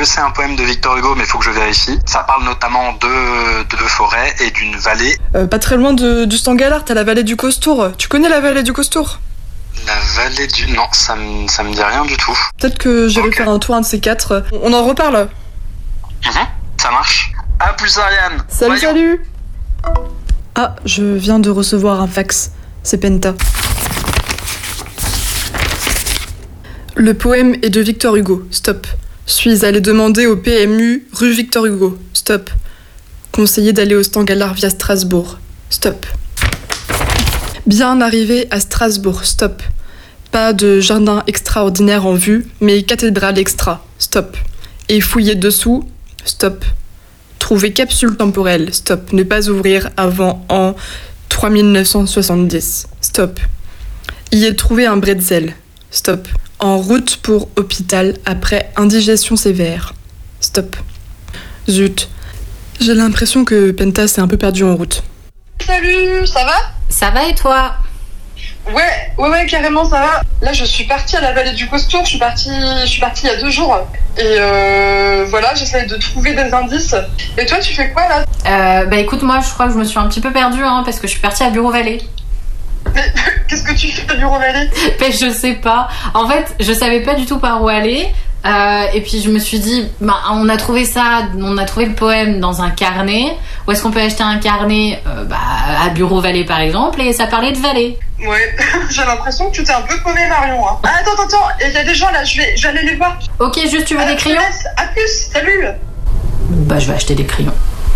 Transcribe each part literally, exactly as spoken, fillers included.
c'est un poème de Victor Hugo, mais il faut que je vérifie. Ça parle notamment de, de forêt et d'une vallée. Euh, pas très loin de, du Stangalard, t'as la vallée du Costour. Tu connais la vallée du Costour ? La vallée du... Non, ça me, ça me dit rien du tout. Peut-être que j'irai okay. faire un tour, un de ces quatre. On en reparle. Mmh, ça marche. À plus, Ariane. Salut, Voyons. salut. Ah, je viens de recevoir un fax. C'est Penta. Le poème est de Victor Hugo. Stop. Suis allé demander au P M U rue Victor Hugo. Stop. Conseiller d'aller au Stangalard via Strasbourg. Stop. Bien arrivé à Strasbourg. Stop. Pas de jardin extraordinaire en vue, mais cathédrale extra. Stop. Et fouiller dessous. Stop. Trouver capsule temporelle. Stop. Ne pas ouvrir avant en trois mille neuf cent soixante-dix. Stop. Y est trouvé un bretzel. Stop. En route pour hôpital après indigestion sévère. Stop. Zut. J'ai l'impression que Penta s'est un peu perdu en route. Salut, ça va ? Ça va et toi ? Ouais, ouais, ouais, carrément, ça va. Là, je suis partie à la vallée du Costour. Je suis partie, je suis partie il y a deux jours. Et euh, voilà, j'essaie de trouver des indices. Et toi, tu fais quoi là ? euh, Bah écoute, moi, je crois que je me suis un petit peu perdue, hein, parce que je suis partie à Bureau-Vallée. Mais qu'est-ce que tu fais à Bureau-Vallée ? Ben, je sais pas. En fait, je savais pas du tout par où aller. Euh, et puis je me suis dit, bah, on a trouvé ça, on a trouvé le poème dans un carnet. Où est-ce qu'on peut acheter un carnet ? euh, bah, À Bureau-Vallée par exemple, et ça parlait de vallée. Ouais, j'ai l'impression que tu t'es un peu paumé, Marion. Hein. Ah, attends, attends, il y a des gens là, je vais, je vais aller les voir. Ok, juste tu veux ah, des crayons ? À plus, salut. Bah, je vais acheter des crayons.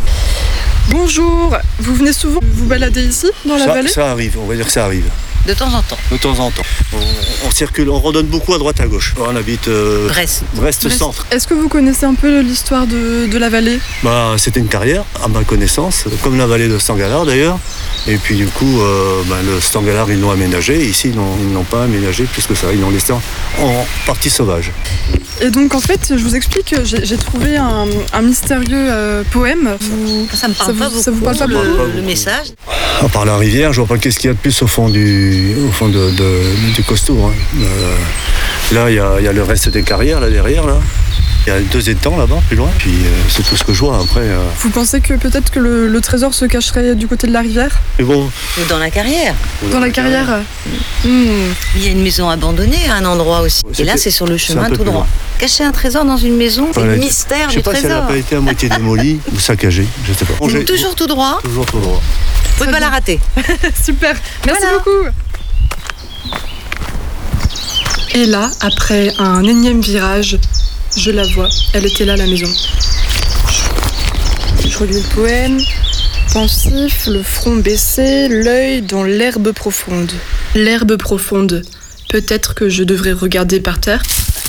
Bonjour, vous venez souvent vous balader ici, dans la ça, vallée ? Ça arrive, on va dire que ça arrive. De temps en temps. De temps en temps. On, on circule, on randonne beaucoup à droite à gauche. On habite euh, Brest. Brest, Brest centre. Est-ce que vous connaissez un peu l'histoire de, de la vallée ? Bah, c'était une carrière, à ma connaissance, comme la vallée de Stangalard d'ailleurs. Et puis du coup, euh, bah, le Stangalard, ils l'ont aménagé. Et ici, ils n'ont, ils n'ont pas aménagé plus que ça. Ils l'ont laissé en, en partie sauvage. Et donc en fait, je vous explique, j'ai, j'ai trouvé un, un mystérieux euh, poème. Vous, ça me parle ça pas vous, beaucoup, ça vous parle pas le, beaucoup le message. À part la rivière, je vois pas qu'est-ce qu'il y a de plus au fond du, au fond de, de, du Costour. Hein. Euh, là, il y a, y a le reste des carrières là derrière là. Il y a deux étangs là-bas, plus loin. Puis euh, c'est tout ce que je vois après. Euh... Vous pensez que peut-être que le, le trésor se cacherait du côté de la rivière ? Mais bon. Ou dans la carrière. Ou dans, dans la, la carrière. carrière. Mmh. Mmh. Il y a une maison abandonnée à un endroit aussi. C'était, et là, c'est sur le chemin tout droit. Loin. Cacher un trésor dans une maison, c'est voilà, le mystère du trésor. Je sais pas si elle n'a pas été à moitié démolie ou saccagée, je sais pas. Bon, toujours tout droit. Toujours tout droit. Vous pouvez pas la rater. Super, merci voilà. beaucoup. Et là, après un énième virage, je la vois, elle était là, la maison. Je relis le poème. Pensif, le front baissé, l'œil dans l'herbe profonde. L'herbe profonde. Peut-être que je devrais regarder par terre.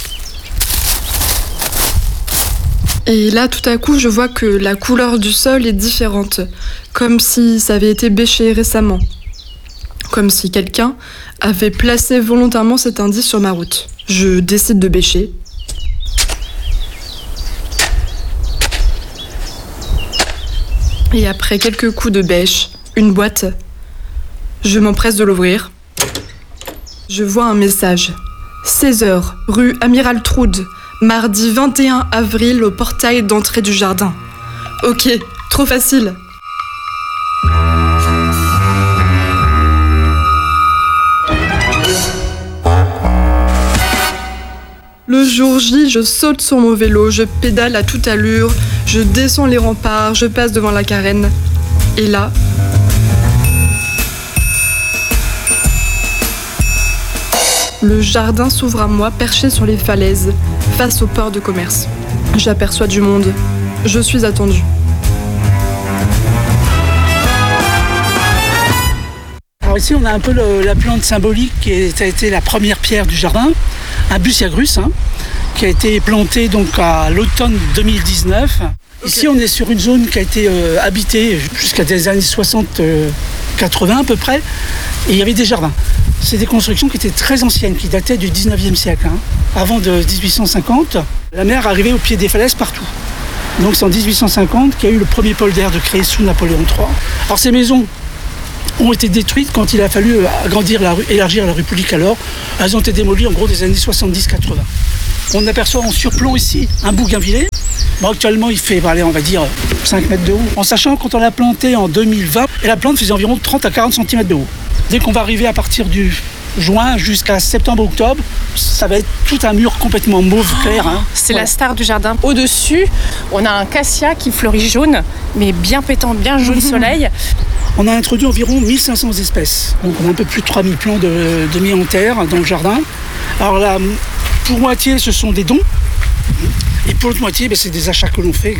Et là, tout à coup, je vois que la couleur du sol est différente. Comme si ça avait été bêché récemment. Comme si quelqu'un avait placé volontairement cet indice sur ma route. Je décide de bêcher. Et après quelques coups de bêche, une boîte, je m'empresse de l'ouvrir. Je vois un message. seize heures, rue Amiral Troude, mardi vingt et un avril au portail d'entrée du jardin. Ok, trop facile. Le jour J, je saute sur mon vélo, je pédale à toute allure, je descends les remparts, je passe devant la carène. Et là, le jardin s'ouvre à moi, perché sur les falaises, face au port de commerce. J'aperçois du monde. Je suis attendue. Alors ici, on a un peu le, la plante symbolique qui a été la première pierre du jardin, un bussiagrus, hein, qui a été planté donc à l'automne deux mille dix-neuf. Okay. Ici, on est sur une zone qui a été euh, habitée jusqu'à des années soixante quatre-vingts à peu près, et il y avait des jardins. C'est des constructions qui étaient très anciennes, qui dataient du dix-neuvième siècle. Hein. Avant de dix-huit cent cinquante, la mer arrivait au pied des falaises partout. Donc c'est en dix-huit cent cinquante qu'il y a eu le premier polder de créé sous Napoléon trois. Alors ces maisons ont été détruites quand il a fallu agrandir la rue, élargir la rue publique alors. Elles ont été démolies en gros des années soixante-dix quatre-vingts. On aperçoit en surplomb ici un bougainvillier. Bon, actuellement, il fait, allez, on va dire, cinq mètres de haut. En sachant que quand on l'a planté en deux mille vingt, et la plante faisait environ trente à quarante centimètres de haut. Dès qu'on va arriver à partir du juin jusqu'à septembre-octobre, ça va être tout un mur complètement mauve clair. Hein. C'est Voilà. la star du jardin. Au-dessus, on a un cassia qui fleurit jaune, mais bien pétant, bien jaune soleil. On a introduit environ mille cinq cents espèces. Donc on a un peu plus de trois mille plants de, de mis en terre dans le jardin. Alors là, pour moitié, ce sont des dons. Et pour l'autre moitié, ben, c'est des achats que l'on fait.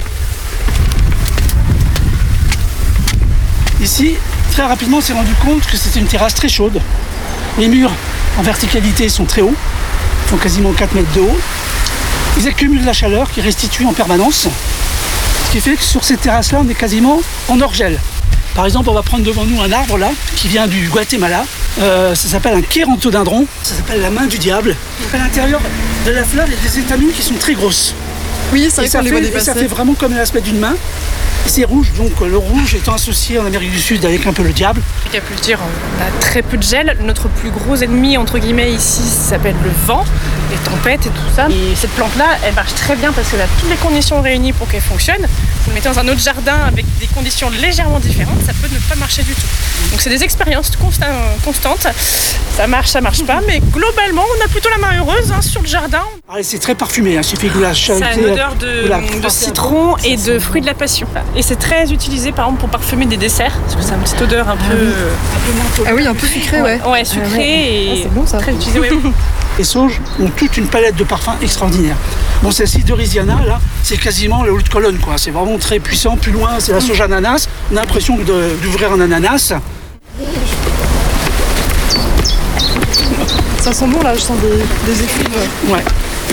Ici, très rapidement, on s'est rendu compte que c'était une terrasse très chaude. Les murs en verticalité sont très hauts, font quasiment quatre mètres de haut. Ils accumulent la chaleur qui est restituée en permanence. Ce qui fait que sur cette terrasse-là, on est quasiment en orgel. Par exemple, on va prendre devant nous un arbre là, qui vient du Guatemala. Euh, ça s'appelle un kéranthodendron. Ça s'appelle la main du diable. À l'intérieur de la fleur, il y a des étamines qui sont très grosses. Oui, c'est Et vrai ça, qu'on les fait, voit et ça dépasser. fait vraiment comme l'aspect d'une main. Et c'est rouge, donc le rouge étant associé en Amérique du Sud avec un peu le diable. Il y a pu le dire, on a très peu de gel. Notre plus gros ennemi, entre guillemets, ici, s'appelle le vent, les tempêtes et tout ça. Et cette plante-là, elle marche très bien parce qu'elle a toutes les conditions réunies pour qu'elle fonctionne. Vous le mettez dans un autre jardin avec des conditions légèrement différentes, ça peut ne pas marcher du tout. Donc c'est des expériences consta- constantes. Ça marche, ça marche pas, mais globalement, on a plutôt la main heureuse hein, sur le jardin. Ah, c'est très parfumé, hein. Il suffit que vous la Ça a chantez, une odeur vous la de, de frottez un citron et de fruits de la passion. Et c'est très utilisé par exemple pour parfumer des desserts, parce que ça a une petite odeur un peu... peu. Ah oui, un peu sucré, ouais. Ouais, sucré Ah, et c'est bon ça. très utilisé. Ouais. Les sauges ont toute une palette de parfums extraordinaire. Bon, celle-ci d'Orisiana, là, c'est quasiment le haut de colonne, quoi. C'est vraiment très puissant. Plus loin, c'est la sauge ananas. On a l'impression de- d'ouvrir un ananas. Ça sent bon là, je sens des, des effluves. Ouais.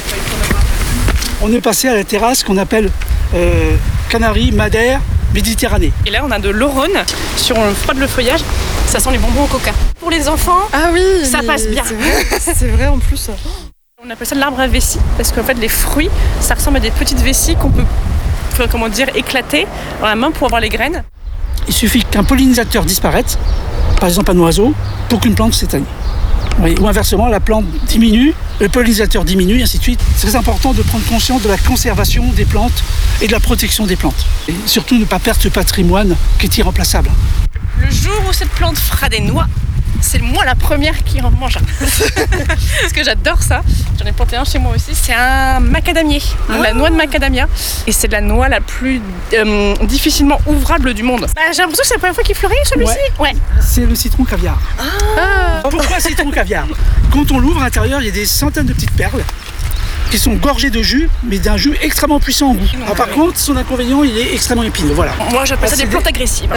On est passé à la terrasse qu'on appelle euh, Canaries, Madère, Méditerranée. Et là, on a de l'aurone. Sur on frotte le feuillage, ça sent les bonbons au coca. Pour les enfants, Ah oui, Ça mais passe bien. C'est vrai, c'est vrai en plus. on appelle ça de l'arbre à vessie, parce qu'en fait, les fruits, ça ressemble à des petites vessies qu'on peut, euh, comment dire, éclater dans la main pour avoir les graines. Il suffit qu'un pollinisateur disparaisse, par exemple un oiseau, pour qu'une plante s'éteigne. Oui, ou inversement, la plante diminue, le pollinisateur diminue, et ainsi de suite. C'est très important de prendre conscience de la conservation des plantes et de la protection des plantes. Et surtout ne pas perdre ce patrimoine qui est irremplaçable. Le jour où cette plante fera des noix, c'est moi la première qui en mangera. Parce que j'adore ça. J'en ai planté un chez moi aussi. C'est un macadamier, la noix de macadamia. Et c'est la noix la plus euh, difficilement ouvrable du monde. Bah, j'ai l'impression que c'est la première fois qu'il fleurit celui-ci. Ouais. C'est le citron caviar. Pourquoi citron caviar? Quand on l'ouvre à l'intérieur, il y a des centaines de petites perles qui sont gorgées de jus, mais d'un jus extrêmement puissant en goût. Alors, par contre, son inconvénient, il est extrêmement épineux. Voilà. Moi j'appelle Ah, ça des c'est plantes agressives.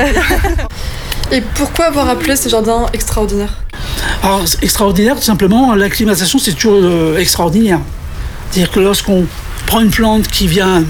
Et pourquoi avoir appelé ce jardin extraordinaire? Alors, c'est extraordinaire, tout simplement, l'acclimatation, c'est toujours euh, extraordinaire. C'est-à-dire que lorsqu'on prend une plante qui vient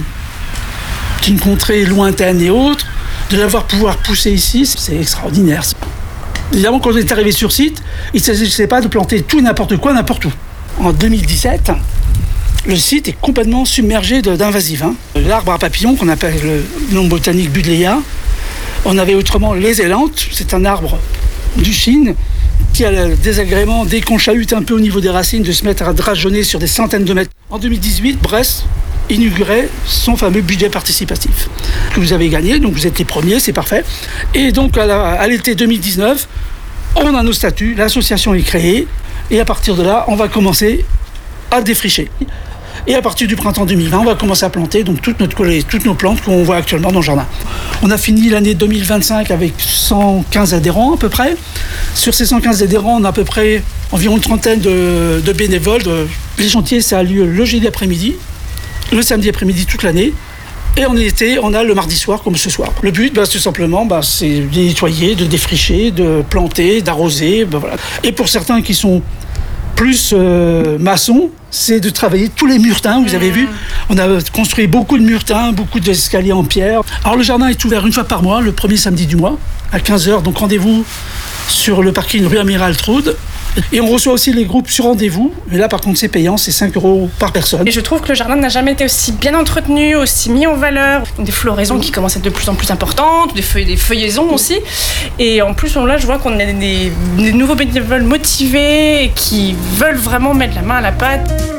d'une contrée lointaine et autre, de la voir pouvoir pousser ici, c'est extraordinaire. Évidemment, quand on est arrivé sur site, il ne s'agissait pas de planter tout et n'importe quoi, n'importe où. En deux mille dix-sept, le site est complètement submergé de- d'invasifs. Hein. L'arbre à papillons, qu'on appelle le nom botanique Buddleia. On avait autrement les élantes, c'est un arbre du Chine qui a le désagrément, dès qu'on chahute un peu au niveau des racines, de se mettre à drageonner sur des centaines de mètres. En deux mille dix-huit, Brest inaugurait son fameux budget participatif que vous avez gagné, donc vous êtes les premiers, c'est parfait. Et donc à, la- à l'été deux mille dix-neuf, on a nos statuts, l'association est créée, et à partir de là, on va commencer à défricher. Et à partir du printemps deux mille vingt, on va commencer à planter donc toute notre collée, toutes nos plantes qu'on voit actuellement dans le jardin. On a fini l'année deux mille vingt-cinq avec cent quinze adhérents à peu près. Sur ces cent quinze adhérents, on a à peu près environ une trentaine de, de bénévoles. De- Les chantiers, ça a lieu le jeudi après-midi, le samedi après-midi toute l'année. Et en été, on a le mardi soir comme ce soir. Le but, bah, tout simplement, bah, c'est de nettoyer, de défricher, de planter, d'arroser. Bah, voilà. Et pour certains qui sont plus euh, maçons, c'est de travailler tous les murtins. Vous avez vu, on a construit beaucoup de murtins, beaucoup d'escaliers en pierre. Alors le jardin est ouvert une fois par mois, le premier samedi du mois, à quinze heures. Donc rendez-vous sur le parking rue Amiral Troude. Et on reçoit aussi les groupes sur rendez-vous. Mais là, par contre, c'est payant, c'est cinq euros par personne. Et je trouve que le jardin n'a jamais été aussi bien entretenu, aussi mis en valeur. Des floraisons qui commencent à être de plus en plus importantes, des, feuilles, des feuillaisons aussi. Et en plus, là, je vois qu'on a des, des nouveaux bénévoles motivés et qui veulent vraiment mettre la main à la pâte.